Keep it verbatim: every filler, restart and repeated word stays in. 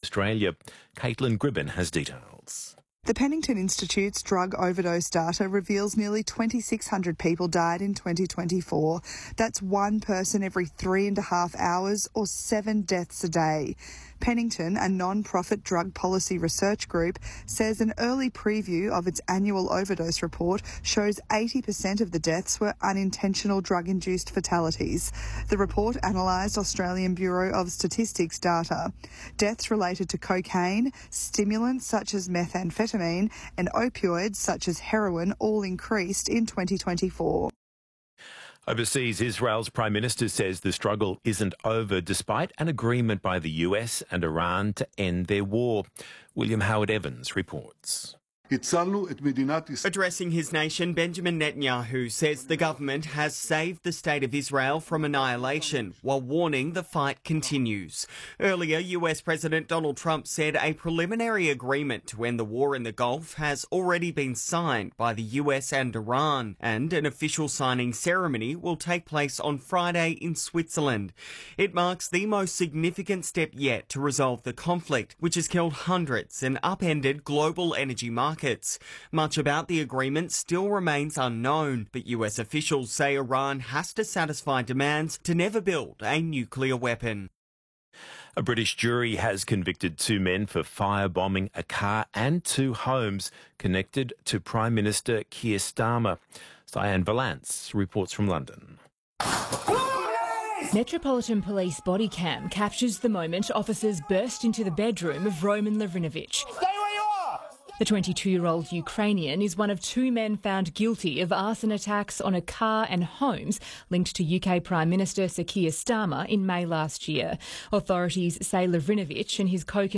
Australia. Caitlin Gribben has details. The Pennington Institute's drug overdose data reveals nearly twenty-six hundred people died in twenty twenty-four. That's one person every three and a half hours or seven deaths a day. Pennington, a non-profit drug policy research group, says an early preview of its annual overdose report shows eighty percent of the deaths were unintentional drug-induced fatalities. The report analysed Australian Bureau of Statistics data. Deaths related to cocaine, stimulants such as methamphetamine and opioids such as heroin all increased in twenty twenty-four. Overseas, Israel's Prime Minister says the struggle isn't over despite an agreement by the U S and Iran to end their war. William Howard Evans reports. Addressing his nation, Benjamin Netanyahu says the government has saved the state of Israel from annihilation while warning the fight continues. Earlier, U S President Donald Trump said a preliminary agreement to end the war in the Gulf has already been signed by the U S and Iran, and an official signing ceremony will take place on Friday in Switzerland. It marks the most significant step yet to resolve the conflict, which has killed hundreds and upended global energy markets. Much about the agreement still remains unknown, but U S officials say Iran has to satisfy demands to never build a nuclear weapon. A British jury has convicted two men for firebombing a car and two homes connected to Prime Minister Keir Starmer. Cyan Valance reports from London. Metropolitan Police body cam captures the moment officers burst into the bedroom of Roman Lovrinovich. The twenty-two-year-old Ukrainian is one of two men found guilty of arson attacks on a car and homes linked to U K Prime Minister Sir Keir Starmer in May last year. Authorities say Lovrinovich and his co